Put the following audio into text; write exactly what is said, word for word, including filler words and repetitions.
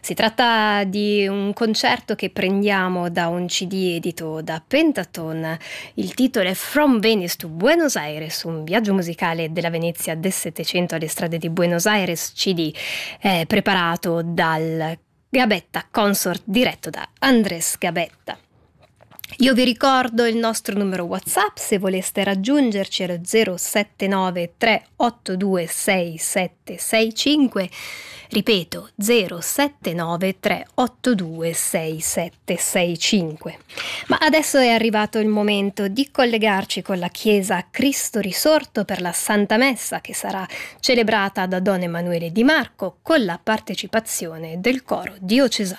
Si tratta di un concerto che prendiamo da un C D edito da Pentaton. Il titolo è From Venice to Buenos Aires, un viaggio musicale della Venezia del Settecento alle strade di Buenos Aires, C D eh, preparato dal Gabetta Consort diretto da Andrés Gabetta. Io vi ricordo il nostro numero WhatsApp se voleste raggiungerci allo zero sette nove tre otto due sei sette sei cinque, ripeto zero sette nove tre otto due sei sette sei cinque. Ma adesso è arrivato il momento di collegarci con la chiesa Cristo Risorto per la Santa Messa che sarà celebrata da Don Emanuele Di Marco con la partecipazione del coro diocesano.